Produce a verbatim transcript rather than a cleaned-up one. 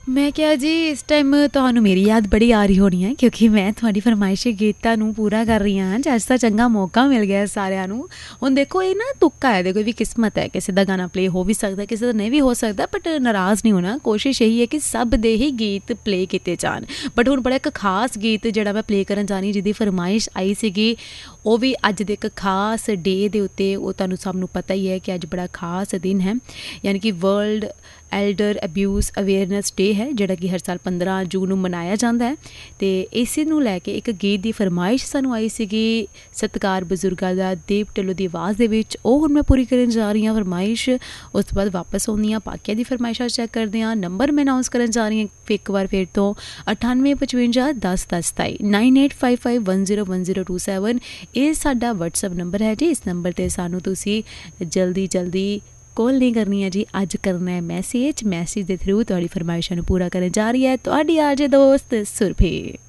मैं क्या जी इस टाइम ਤੁਹਾਨੂੰ ਮੇਰੀ ਯਾਦ ਬੜੀ ਆ ਰਹੀ ਹੋਣੀ ਹੈ ਕਿਉਂਕਿ ਮੈਂ ਤੁਹਾਡੀ ਫਰਮਾਇਸ਼ੀ ਗੀਤਾਂ ਨੂੰ ਪੂਰਾ ਕਰ ਰਹੀ ਹਾਂ। ਅੱਜ ਤਾਂ ਚੰਗਾ ਮੌਕਾ ਮਿਲ ਗਿਆ ਸਾਰਿਆਂ ਨੂੰ। ਹੁਣ ਦੇਖੋ ਇਹ ਨਾ ਤੁੱਕਾ ਹੈ, ਦੇਖੋ ਵੀ ਕਿਸਮਤ ਹੈ, ਕਿਸੇ ਦਾ ਗਾਣਾ ਪਲੇ ਹੋ ਵੀ ਸਕਦਾ, ਕਿਸੇ ਦਾ ਨਹੀਂ ਵੀ ਹੋ ਸਕਦਾ, ਬਟ ਨਾਰਾਜ਼ ਨਹੀਂ ਹੋਣਾ। ਕੋਸ਼ਿਸ਼ ਇਹੀ ਹੈ ਕਿ ਸਭ ਦੇ ਹੀ ਗੀਤ ਪਲੇ ਕੀਤੇ ਜਾਣ। ਬਟ ਹੁਣ ਬੜਾ ਇੱਕ ਖਾਸ ਗੀਤ ਜਿਹੜਾ ਮੈਂ ਪਲੇ ਕਰਨ ਚਾਹੁੰਦੀ, ਜਿਹਦੀ ਫਰਮਾਇਸ਼ ਆਈ ਸੀਗੀ, ਉਹ ਵੀ ਅੱਜ ਦੇ ਇੱਕ ਖਾਸ ਡੇ ਦੇ ਉੱਤੇ। ਉਹ ਤੁਹਾਨੂੰ ਸਭ ਨੂੰ ਪਤਾ ਹੀ ਹੈ ਕਿ ਅੱਜ ਬੜਾ ਖਾਸ ਦਿਨ ਹੈ, ਯਾਨੀ ਕਿ ਵਰਲਡ ਐਲਡਰ ਅਬਿਊਜ਼ ਅਵੇਅਰਨੈਸ ਡੇ ਹੈ, ਜਿਹੜਾ ਕਿ ਹਰ ਸਾਲ ਪੰਦਰਾਂ ਜੂਨ ਨੂੰ ਮਨਾਇਆ ਜਾਂਦਾ ਹੈ। ਅਤੇ ਇਸੇ ਨੂੰ ਲੈ ਕੇ ਇੱਕ ਗੀਤ ਦੀ ਫਰਮਾਇਸ਼ ਸਾਨੂੰ ਆਈ ਸੀਗੀ ਸਤਿਕਾਰ ਬਜ਼ੁਰਗਾਂ ਦਾ, ਦੀਪ ਢਿੱਲੋਂ ਦੀ ਆਵਾਜ਼ ਦੇ ਵਿੱਚ। ਉਹ ਹੁਣ ਮੈਂ ਪੂਰੀ ਕਰਨ ਜਾ ਰਹੀ ਹਾਂ ਫਰਮਾਇਸ਼। ਉਸ ਤੋਂ ਬਾਅਦ ਵਾਪਸ ਆਉਂਦੀ ਹਾਂ, ਬਾਕੀਆਂ ਦੀ ਫਰਮਾਇਸ਼ਾਂ ਚੈੱਕ ਕਰਦੇ ਹਾਂ। ਨੰਬਰ ਮੈਂ ਅਨਾਊਂਸ ਕਰਨ ਜਾ ਰਹੀ ਹਾਂ ਇੱਕ ਵਾਰ ਫਿਰ ਤੋਂ, ਅਠਾਨਵੇਂ ਪਚਵੰਜਾ ਦਸ ਦਸ ਸਤਾਈ, nine eight five five one zero one zero two seven. ਇਹ ਸਾਡਾ ਵਟਸਐਪ ਨੰਬਰ ਹੈ ਜੀ। ਇਸ ਨੰਬਰ 'ਤੇ ਸਾਨੂੰ ਤੁਸੀਂ ਜਲਦੀ ਜਲਦੀ ਕੋਲ ਨਹੀਂ ਕਰਨੀ ਹੈ ਜੀ, ਅੱਜ ਕਰਨਾ ਹੈ ਮੈਸੇਜ। ਮੈਸੇਜ ਦੇ ਥਰੂ ਤੁਹਾਡੀ ਫਰਮਾਇਸ਼ਾਂ ਨੂੰ ਪੂਰਾ ਕਰਨ ਜਾ ਰਹੀ ਹੈ ਤੁਹਾਡੀ ਆਰ ਜੇ ਦੋਸਤ ਸੁਰਭੀ।